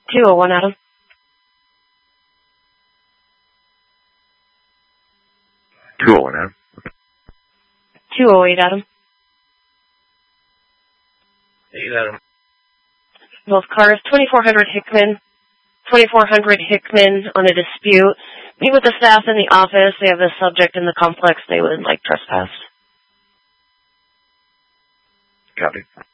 201, Adam. 201, Adam. 208, Adam. 8, Adam. Both cars, 2400 Hickman. 2400 Hickman on a dispute. Meet with the staff in the office. They have a subject in the complex they would like trespassed. Copy.